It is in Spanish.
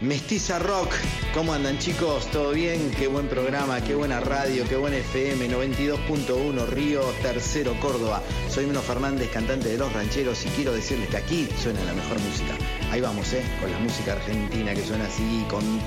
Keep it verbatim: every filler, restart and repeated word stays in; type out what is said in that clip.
Mestiza Rock, ¿cómo andan chicos? ¿Todo bien? Qué buen programa, qué buena radio, qué buen F M, noventa y dos punto uno Río Tercero, Córdoba. Soy Bruno Fernández, cantante de Los Rancheros, y quiero decirles que aquí suena la mejor música. Ahí vamos, ¿eh? Con la música argentina que suena así, con